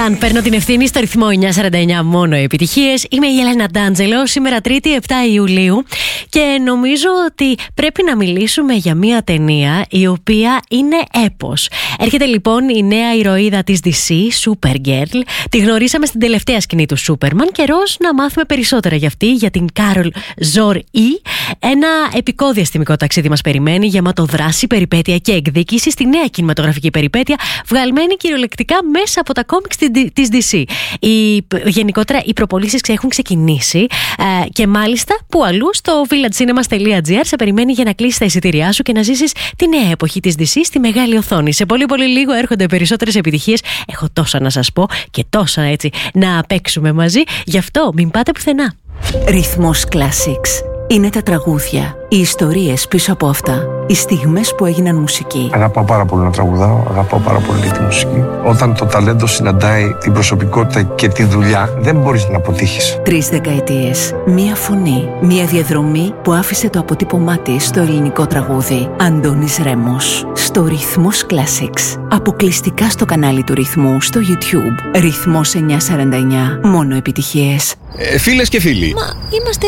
Σαν παίρνω την ευθύνη στο ρυθμό 949 μόνο επιτυχίες. Είμαι η Έλενα Ντάντζελο, σήμερα Τρίτη 7 Ιουλίου και νομίζω ότι πρέπει να μιλήσουμε για μια ταινία η οποία είναι έπος. Έρχεται λοιπόν η νέα ηρωίδα της DC, Supergirl. Τη γνωρίσαμε στην τελευταία σκηνή του Superman. Καιρός να μάθουμε περισσότερα για αυτή, για την Carol Zor-E. Ένα επικό διαστημικό ταξίδι μας περιμένει, γεμάτο δράση, περιπέτεια και εκδίκηση στη νέα κινηματογραφική περιπέτεια, βγαλμένη κυριολεκτικά μέσα από τα κόμιξ της DC. Γενικότερα οι προπωλήσεις έχουν ξεκινήσει και μάλιστα που αλλού στο villagecinema.gr σε περιμένει για να κλείσεις τα εισιτήριά σου και να ζήσεις τη νέα εποχή της DC στη μεγάλη οθόνη. Σε πολύ πολύ λίγο έρχονται περισσότερες επιτυχίες. Έχω τόσα να σας πω και τόσα έτσι να παίξουμε μαζί. Γι' αυτό μην πάτε πουθενά. Ρυθμός Classics. Είναι τα τραγούδια, οι ιστορίες πίσω από αυτά, οι στιγμές που έγιναν μουσική. Αγαπάω πάρα πολύ να τραγουδάω, αγαπάω πάρα πολύ τη μουσική. Όταν το ταλέντο συναντάει την προσωπικότητα και τη δουλειά, δεν μπορείς να αποτύχεις. 3 δεκαετίες, μία φωνή, μία διαδρομή που άφησε το αποτύπωμά της στο ελληνικό τραγούδι. Αντώνης Ρέμος, στο Ρυθμός Classics. Αποκλειστικά στο κανάλι του Ρυθμού στο YouTube. Ρυθμός 949, μόνο επιτυχίες. Φίλες και φίλοι. Μα είμαστε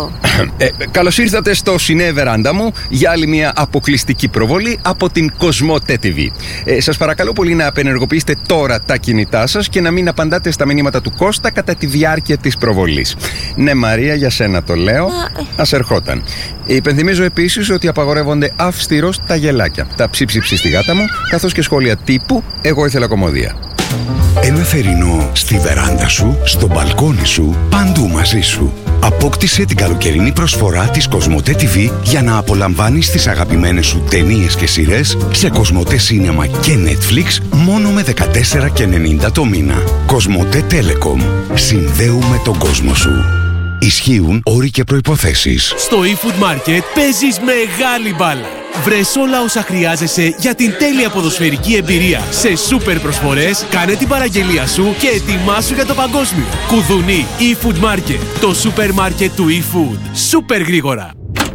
2. Καλώς ήρθατε στο Ciné Veranda μου για άλλη μια αποκλειστική προβολή από την Κοσμοτέ TV. Σας παρακαλώ πολύ να απενεργοποιήσετε τώρα τα κινητά σας και να μην απαντάτε στα μηνύματα του Κώστα κατά τη διάρκεια της προβολής. Ναι, Μαρία, για σένα το λέω. Ας ερχόταν. Υπενθυμίζω επίσης ότι απαγορεύονται αυστηρώς τα γελάκια, τα ψίψιψη στη γάτα μου, καθώς και σχόλια τύπου «Εγώ ήθελα κομμωδία». Ένα θερινό στη βεράντα σου, στο μπαλκόνι σου, παντού μαζί σου. Απόκτησε την καλοκαιρινή προσφορά της Κοσμοτέ TV για να απολαμβάνεις τις αγαπημένες σου ταινίες και σειρές σε Κοσμοτέ Cinema και Netflix μόνο με 14,90 το μήνα. Κοσμοτέ Telecom. Συνδέουμε τον κόσμο σου. Ισχύουν όροι και προϋποθέσεις. Στο eFood Market παίζεις μεγάλη μπάλα. Βρες όλα όσα χρειάζεσαι για την τέλεια ποδοσφαιρική εμπειρία. Σε σούπερ προσφορές, κάνε την παραγγελία σου και ετοιμάσου για το παγκόσμιο. Κουδουνί eFood Market. Το σούπερ μάρκετ του eFood. Σούπερ γρήγορα.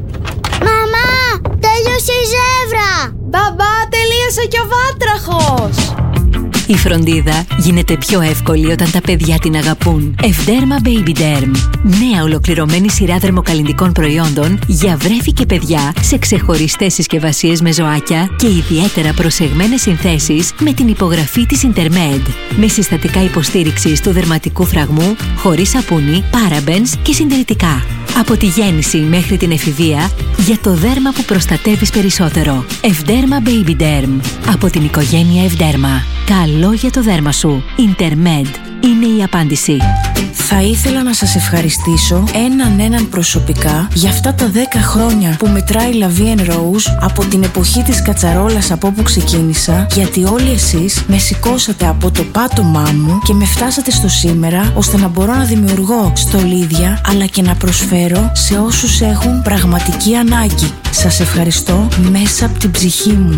Μαμά, τέλειωσε η ζεύρα. Μπαμπά, τελείωσε και ο βάτραχος. Η φροντίδα γίνεται πιο εύκολη όταν τα παιδιά την αγαπούν. Ευδέρμα Baby Derm. Νέα ολοκληρωμένη σειρά δερμοκαλλυντικών προϊόντων για βρέφη και παιδιά σε ξεχωριστές συσκευασίες με ζωάκια και ιδιαίτερα προσεγμένες συνθέσεις με την υπογραφή της Intermed. Με συστατικά υποστήριξης του δερματικού φραγμού, χωρίς σαπούνι, parabens και συντηρητικά. Από τη γέννηση μέχρι την εφηβεία, για το δέρμα που προστατεύεις περισσότερο. Ευδέρμα Baby Derm. Από την οικογένεια Ευδέρμα. Καλό για το δέρμα σου. Intermed είναι η απάντηση. Θα ήθελα να σας ευχαριστήσω έναν προσωπικά για αυτά τα 10 χρόνια που μετράει La Vie en Rose από την εποχή της κατσαρόλας από όπου ξεκίνησα, γιατί όλοι εσείς με σηκώσατε από το πάτωμά μου και με φτάσατε στο σήμερα, ώστε να μπορώ να δημιουργώ στολίδια αλλά και να προσφέρω σε όσους έχουν πραγματική ανάγκη. Σας ευχαριστώ μέσα από την ψυχή μου.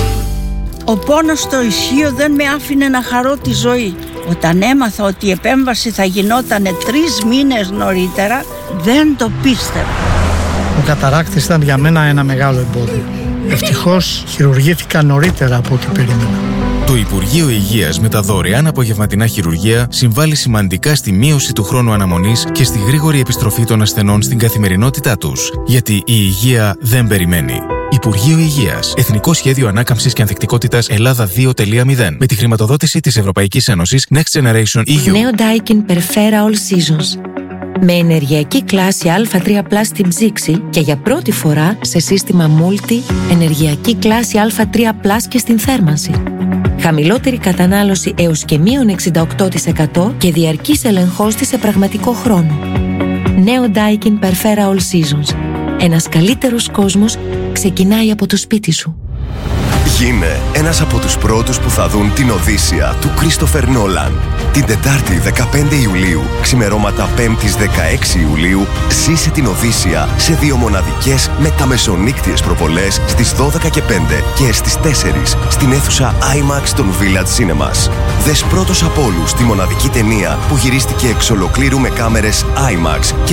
Ο πόνος στο ισχύο δεν με άφηνε να χαρώ τη ζωή. Όταν έμαθα ότι η επέμβαση θα γινόταν 3 μήνες νωρίτερα, δεν το πίστευα. Ο καταράκτης ήταν για μένα ένα μεγάλο εμπόδιο. Ευτυχώς χειρουργήθηκα νωρίτερα από ό,τι περίμενα. Το Υπουργείο Υγείας με τα δωρεάν απογευματινά χειρουργία συμβάλλει σημαντικά στη μείωση του χρόνου αναμονής και στη γρήγορη επιστροφή των ασθενών στην καθημερινότητά τους. Γιατί η υγεία δεν περιμένει. Υπουργείο Υγείας. Εθνικό Σχέδιο Ανάκαμψης και Ανθεκτικότητας Ελλάδα 2.0. Με τη χρηματοδότηση της Ευρωπαϊκής Ένωσης Next Generation EU. Νέο Daikin Perfera All Seasons. Με ενεργειακή κλάση Α3+ στην ψήξη και για πρώτη φορά σε σύστημα Multi ενεργειακή κλάση Α3+ και στην θέρμανση. Χαμηλότερη κατανάλωση έως και μείον 68% και διαρκής ελεγχός της σε πραγματικό χρόνο. Νέο Daikin Perfera All Seasons. Ένας καλύτερος κόσμος ξεκινάει από το σπίτι σου. Γίνε ένας από τους πρώτους που θα δουν την Οδύσσεια του Κρίστοφερ Νόλαν. Την Τετάρτη 15 Ιουλίου, ξημερώματα 5ης 16 Ιουλίου, ζήσε την Οδύσσεια σε 2 μοναδικές μεταμεσονύκτιες προβολές στις 12 και 5 και στις 4 στην αίθουσα IMAX των Village Cinemas. Δες πρώτος από όλους τη μοναδική ταινία που γυρίστηκε εξ ολοκλήρου με κάμερες IMAX και